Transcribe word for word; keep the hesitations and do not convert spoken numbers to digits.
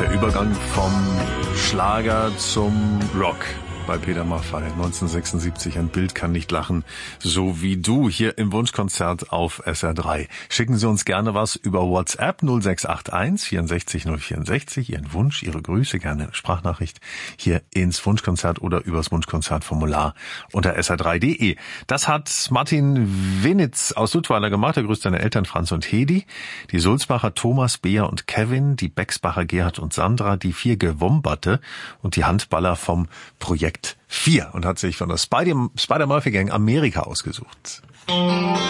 Der Übergang vom Schlager zum Rock bei Peter Maffay neunzehnhundertsechsundsiebzig. Ein Bild kann nicht lachen, so wie du, hier im Wunschkonzert auf S R drei. Schicken Sie uns gerne was über WhatsApp null sechs acht eins vierundsechzig null vierundsechzig, Ihren Wunsch, Ihre Grüße, gerne eine Sprachnachricht hier ins Wunschkonzert oder übers Wunschkonzertformular unter S R drei Punkt de. Das hat Martin Winitz aus Duttweiler gemacht. Er grüßt seine Eltern Franz und Hedi, die Sulzbacher Thomas, Bea und Kevin, die Bexbacher Gerhard und Sandra, die vier Gewomberte und die Handballer vom Projekt vier und hat sich von der Spider- Spider-Murphy Gang Amerika ausgesucht.